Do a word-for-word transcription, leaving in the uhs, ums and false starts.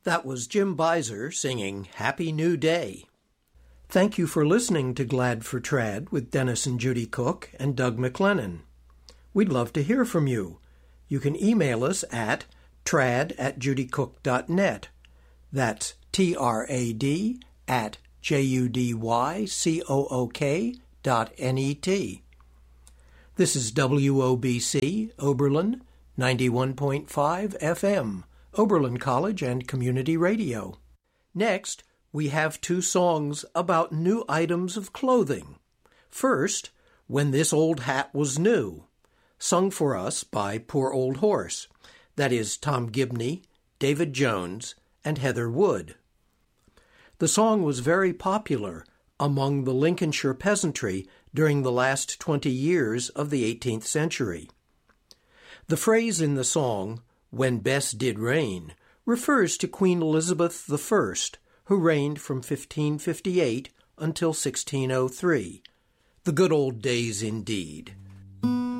That was Jim Beiser singing Happy New Day. Thank you for listening to Glad for Trad with Dennis and Judy Cook and Doug McLennan. We'd love to hear from you. You can email us at trad at judycook dot net. That's T R A D at J U D Y C O O K dot N E T. This is W O B C, Oberlin, ninety-one point five F M, Oberlin College and Community Radio. Next, we have two songs about new items of clothing. First, When This Old Hat Was New, sung for us by Poor Old Horse, that is Tom Gibney, David Jones, and Heather Wood. The song was very popular among the Lincolnshire peasantry during the last twenty years of the eighteenth century. The phrase in the song, "When Bess did reign," refers to Queen Elizabeth the First, who reigned from fifteen fifty-eight until sixteen oh three. The good old days indeed.